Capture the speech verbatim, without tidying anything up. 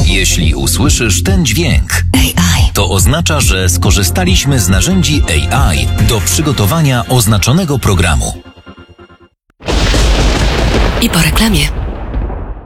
Jeśli usłyszysz ten dźwięk, A I, to oznacza, że skorzystaliśmy z narzędzi A I do przygotowania oznaczonego programu. I po reklamie.